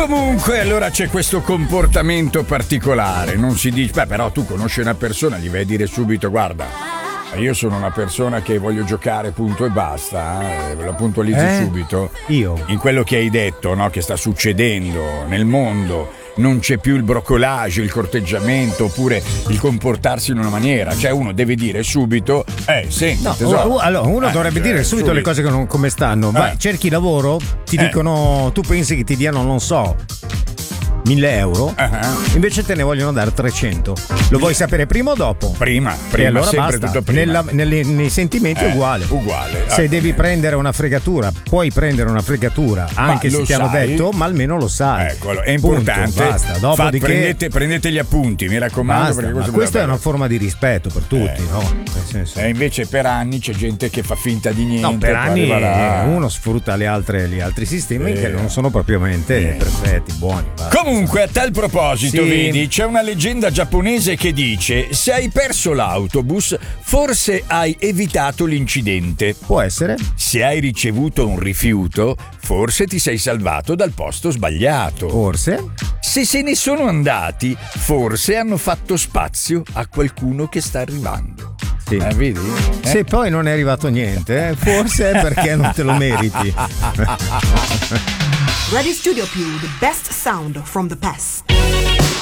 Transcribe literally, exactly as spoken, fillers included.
Comunque, allora c'è questo comportamento particolare. Non si dice, beh, però tu conosci una persona, gli vai a dire subito: guarda, io sono una persona che voglio giocare, punto e basta. Eh, la puntualizzi Eh? subito. Io? In quello che hai detto, no? Che sta succedendo nel mondo. Non c'è più il broccolage, il corteggiamento, oppure il comportarsi in una maniera. Cioè uno deve dire subito: Eh, senti, No, tesoro. u- allora uno Eh, dovrebbe cioè, dire subito le cose che non, come stanno. Vai, Eh. cerchi lavoro, ti Eh. dicono, tu pensi che ti diano, non so, mille euro, Uh-huh. invece te ne vogliono dare trecento. Lo vuoi sapere prima o dopo? Prima, E prima, allora sempre basta. tutto prima. Nella- nelle- nei sentimenti è Eh, uguale. uguale. Se Ah, devi eh. prendere una fregatura, puoi prendere una fregatura anche lo se ti hanno sai? detto, ma almeno lo sai. Eccolo, è Punto, importante. basta. Fa- Dopodiché prendete, prendete gli appunti, mi raccomando. basta. Perché Ma questo questa è potrebbe- una forma di rispetto per tutti, Eh. no? Nel senso- E invece per anni c'è gente che fa finta di niente. No, per poi anni arriva là. uno sfrutta le altre, gli altri sistemi Eh. che non sono propriamente Eh. perfetti, buoni. basta. Comunque, a tal proposito, Sì. vedi, c'è una leggenda giapponese che dice: se hai perso l'autobus, forse hai evitato l'incidente. Può essere? Se hai ricevuto un rifiuto, forse ti sei salvato dal posto sbagliato. Forse? Se se ne sono andati, forse hanno fatto spazio a qualcuno che sta arrivando. Sì. Eh, vedi? Eh? Se poi non è arrivato niente, eh, forse è perché non te lo meriti. Radio Studio Più, the best sound from the past.